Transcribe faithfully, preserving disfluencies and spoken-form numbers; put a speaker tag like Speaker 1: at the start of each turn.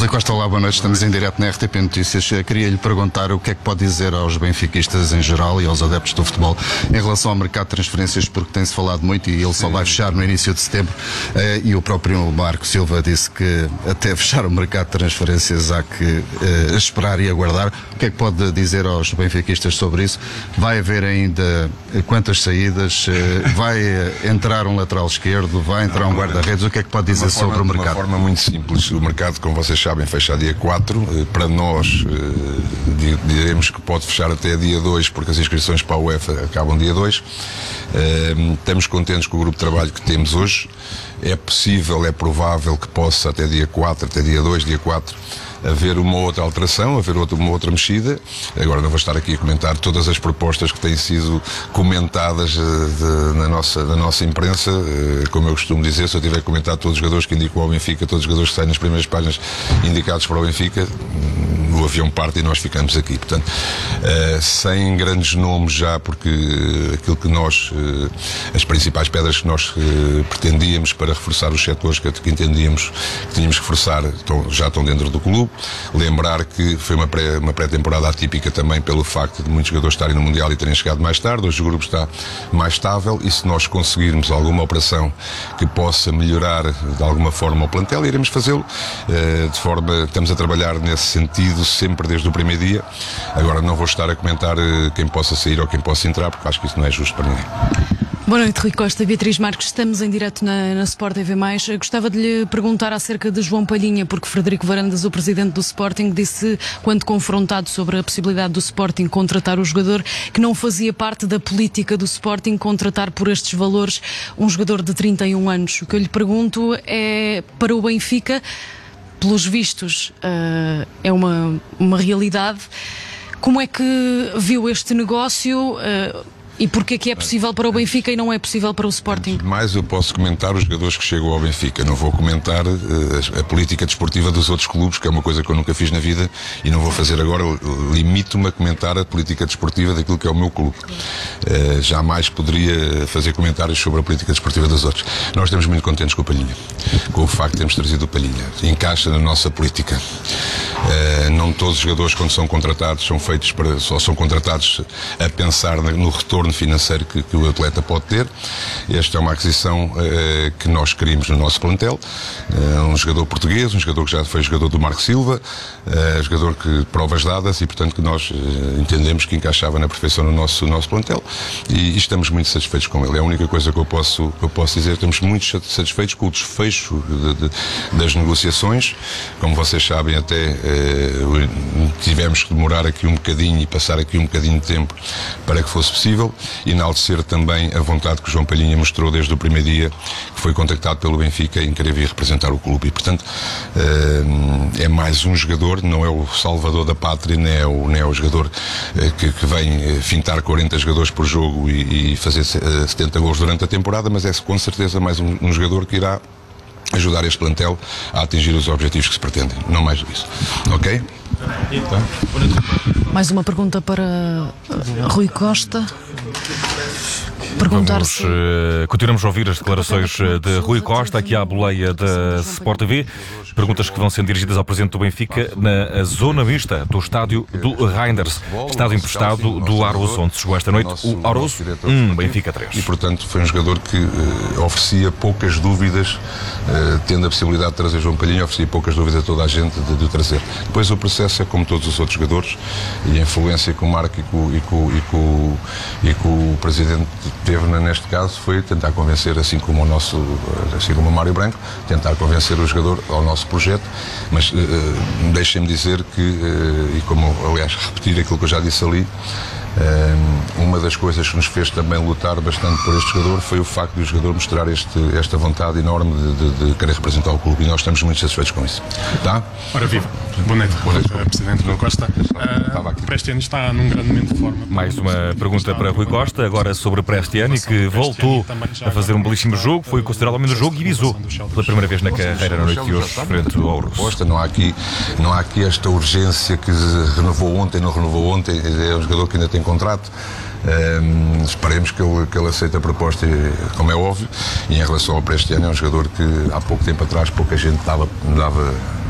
Speaker 1: Rui Costa, olá, boa noite. Estamos em direto na R T P Notícias. Queria-lhe perguntar o que é que pode dizer aos benfiquistas em geral e aos adeptos do futebol em relação ao mercado de transferências, porque tem-se falado muito e ele só vai fechar no início de setembro, e o próprio Marco Silva disse que até fechar o mercado de transferências há que uh, esperar e aguardar. O que é que pode dizer aos benfiquistas sobre isso? Vai haver ainda quantas saídas? Uh, vai entrar um lateral esquerdo? Vai entrar um guarda-redes? O que é que pode dizer sobre o mercado?
Speaker 2: De uma forma muito simples. O mercado, como vocês sabem, fecha dia quatro. Para nós, diremos que pode fechar até dia dois, porque as inscrições para a UEFA acabam dia dois. Estamos contentes com o grupo de trabalho que temos hoje. É possível, é provável que possa até dia quatro, até dia dois, dia quatro, haver uma outra alteração, haver outra, uma outra mexida. Agora não vou estar aqui a comentar todas as propostas que têm sido comentadas de, na, nossa, na nossa imprensa. Como eu costumo dizer, se eu tiver comentado todos os jogadores que indicam ao Benfica, todos os jogadores que saem nas primeiras páginas indicados para o Benfica, o avião parte e nós ficamos aqui. Portanto, uh, sem grandes nomes já, porque aquilo que nós, uh, as principais pedras que nós uh, pretendíamos para reforçar os setores que, que entendíamos que tínhamos que reforçar estão, já estão dentro do clube. Lembrar que foi uma, pré, uma pré-temporada atípica também pelo facto de muitos jogadores estarem no Mundial e terem chegado mais tarde. Hoje o grupo está mais estável e se nós conseguirmos alguma operação que possa melhorar de alguma forma o plantel, iremos fazê-lo. Uh, de forma, estamos a trabalhar nesse sentido sempre desde o primeiro dia. Agora não vou estar a comentar uh, quem possa sair ou quem possa entrar, porque acho que isso não é justo para ninguém.
Speaker 3: Boa noite, Rui Costa, Beatriz Marques, estamos em direto na, na Sport T V mais. Gostava de lhe perguntar acerca de João Palhinha, porque Frederico Varandas, o presidente do Sporting, disse, quando confrontado sobre a possibilidade do Sporting contratar o jogador, que não fazia parte da política do Sporting contratar por estes valores um jogador de trinta e um anos. O que eu lhe pergunto é, para o Benfica, pelos vistos, uh, é uma, uma realidade. Como é que viu este negócio uh, e porque é que é possível para o Benfica e não é possível para o Sporting?
Speaker 2: Mais eu posso comentar os jogadores que chegam ao Benfica. Não vou comentar uh, a política desportiva dos outros clubes, que é uma coisa que eu nunca fiz na vida e não vou fazer agora. Limito-me a comentar a política desportiva daquilo que é o meu clube. Uh, jamais poderia fazer comentários sobre a política desportiva dos outros. Nós estamos muito contentes com o Palhinha, com o facto de termos trazido o Palhinha. Encaixa na nossa política. Uh, não todos os jogadores, quando são contratados, são feitos para, só são contratados a pensar no retorno financeiro que, que o atleta pode ter. Esta é uma aquisição uh, que nós queríamos no nosso plantel. Uh, um jogador português, um jogador que já foi jogador do Marco Silva, uh, jogador que provas dadas e, portanto, que nós uh, entendemos que encaixava na perfeição no nosso, no nosso plantel e, e estamos muito satisfeitos com ele. É a única coisa que eu posso, que eu posso dizer. Estamos muito satisfeitos com o desfecho de, de, das negociações. Como vocês sabem, até uh, tivemos que demorar aqui um bocadinho e passar aqui um bocadinho de tempo para que fosse possível. Enaltecer também a vontade que o João Palhinha mostrou desde o primeiro dia que foi contactado pelo Benfica em querer vir representar o clube e, portanto, é mais um jogador, não é o salvador da pátria, nem é o, nem é o jogador que, que vem fintar quarenta jogadores por jogo e, e fazer setenta gols durante a temporada, mas é com certeza mais um, um jogador que irá ajudar este plantel a atingir os objetivos que se pretendem, não mais do que isso. Ok?
Speaker 3: Mais uma pergunta para Rui Costa. Perguntar
Speaker 4: Vamos,
Speaker 3: se...
Speaker 4: uh, continuamos a ouvir as declarações de Rui Costa aqui à boleia da Sport T V. Perguntas que vão ser dirigidas ao presidente do Benfica na zona mista do estádio do Reinders, estádio emprestado do Aroso, onde se jogou esta noite o Aroso um, Benfica três.
Speaker 2: E, portanto, foi um jogador que uh, oferecia poucas dúvidas, uh, tendo a possibilidade de trazer João Palhinha, oferecia poucas dúvidas a toda a gente de, de trazer. Depois o processo é como todos os outros jogadores e a influência que o Marco e que o, e que o, e que o, e que o presidente teve neste caso foi tentar convencer, assim como o nosso, assim como o Mário Branco, tentar convencer o jogador ao nosso projeto, mas uh, deixem-me dizer que, uh, e como aliás repetir aquilo que eu já disse ali, Uh, uma das coisas que nos fez também lutar bastante por este jogador foi o facto de o jogador mostrar este, esta vontade enorme de, de, de querer representar o clube e nós estamos muito satisfeitos com isso. Tá?
Speaker 5: Ora viva, boa noite, boa noite. Uh, Presidente Rui Costa. Uh, Prestiano está num grande momento de forma.
Speaker 4: Mais uma pergunta para Rui Costa, agora sobre Prestiano, que voltou a fazer um belíssimo jogo, foi considerado homem do jogo e visou pela primeira vez na carreira na noite de hoje frente ao Aroso.
Speaker 2: Não há aqui, não há aqui esta urgência que renovou ontem, não renovou ontem, é um jogador que ainda tem contrato. Um, esperemos que ele, que ele aceite a proposta, como é óbvio. E em relação ao Prestiano, é um jogador que há pouco tempo atrás pouca gente dava, dava